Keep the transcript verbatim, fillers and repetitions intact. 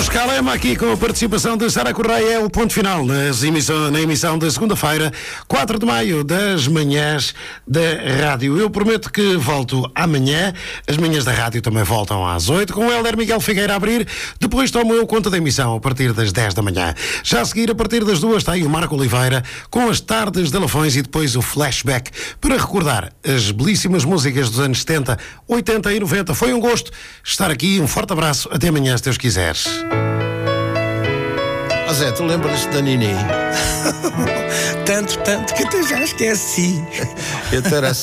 Carlos Calema aqui com a participação de Sara Correia. É o ponto final nas emissão, na emissão de segunda-feira, quatro de maio, das manhãs da rádio. Eu prometo que volto amanhã. As manhãs da rádio também voltam às oito, com o Hélder Miguel Figueira a abrir. Depois tomo eu conta da emissão a partir das dez da manhã. Já a seguir, a partir das duas, está aí o Marco Oliveira com as tardes de Lafões e depois o flashback para recordar as belíssimas músicas dos anos setenta, oitenta e noventa. Foi um gosto estar aqui. Um forte abraço. Até amanhã, se Deus quiseres. Oh Zé, tu lembras da Nini? Tanto, tanto que até já esqueci. Eu era